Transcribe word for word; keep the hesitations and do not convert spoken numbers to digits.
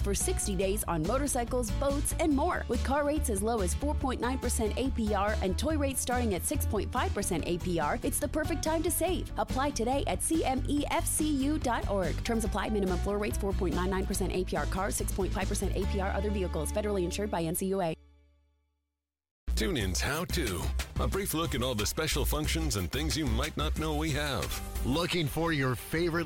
for sixty days on motorcycles, boats, and more. With car rates as low as four point nine percent A P R and toy rates starting at six point five percent A P R, it's the perfect time to save. Apply today at C M E F C U dot org. Terms apply. Minimum floor rates four point nine nine percent A P R cars, six point five percent A P R other vehicles. Federally insured by N C U A. TuneIn's How To. A brief look at all the special functions and things you might not know we have. Looking for your favorite